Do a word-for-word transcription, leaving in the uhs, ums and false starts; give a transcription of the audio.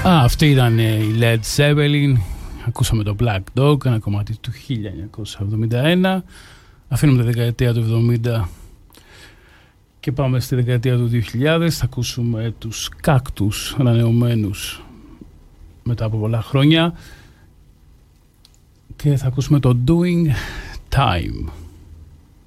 Α, αυτή ήταν η Led Zeppelin. Ακούσαμε το Black Dog, ένα κομμάτι του χίλια εννιακόσια εβδομήντα ένα. Αφήνουμε τη δεκαετία του εβδομήντα και πάμε στη δεκαετία του δύο χιλιάδες. Θα ακούσουμε τους Cactus ανανεωμένους μετά από πολλά χρόνια και θα ακούσουμε το Doing Time.